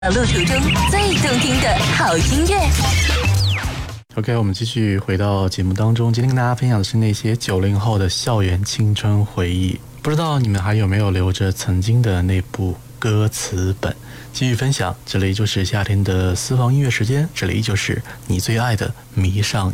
路途中最动听的好音乐。 OK， 我们继续回到节目当中。今天跟大家分享的是那些90后的校园青春回忆。不知道你们还有没有留着曾经的那部歌词本？继续分享，这里就是夏天的私房音乐时间，这里就是你最爱的迷上